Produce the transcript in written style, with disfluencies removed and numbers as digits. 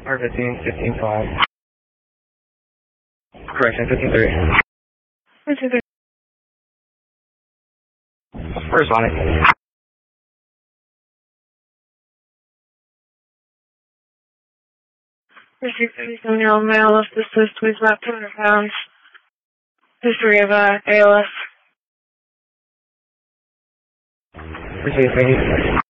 R15, 15.5. Correction, 15.3. 15.3. Responding. Received 37-year-old male, left this list, weighs about 200 pounds. History of ALS. Received, thank you.